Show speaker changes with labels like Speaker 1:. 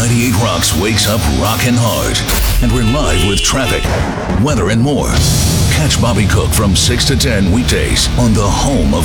Speaker 1: 98 Rocks wakes up rockin' hard. And we're live with traffic, weather, and more. Catch Bobby Cook from 6 to 10 weekdays on the home of